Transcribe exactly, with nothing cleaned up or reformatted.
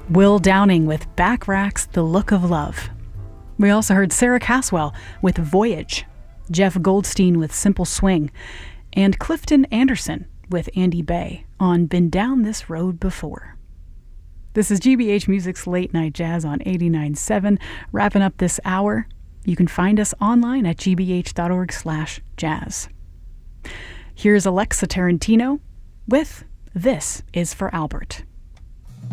Will Downing with Back Racks, The Look of Love. We also heard Sarah Caswell with Voyage, Jeff Goldstein with Simple Swing, and Clifton Anderson with Andy Bay on Been Down This Road Before. This is G B H Music's Late Night Jazz on eighty-nine point seven. Wrapping up this hour, you can find us online at g b h dot org slash jazz. Here's Alexa Tarantino with This Is for Albert.